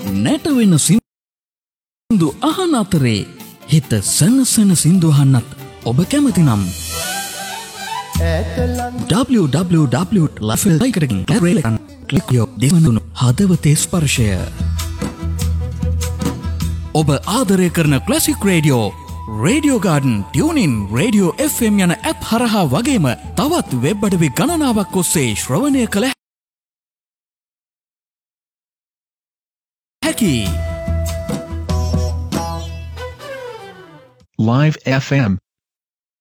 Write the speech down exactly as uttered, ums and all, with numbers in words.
නැටවෙන සින්දු අහන අතරේ හිත සනසන සින්දු අහන්නත් ඔබ කැමති නම් w w w dot lifecycle dot click your දිවනුණු හදවතේ ස්පර්ශය. ඔබ ආදරය කරන classic radio, radio garden, tuning, radio F M යන ඇප් හරහා වගේම තවත් වෙබ් අඩවි ගණනාවක් ඔස්සේ ශ්‍රවණය කළ හැකි. Live F M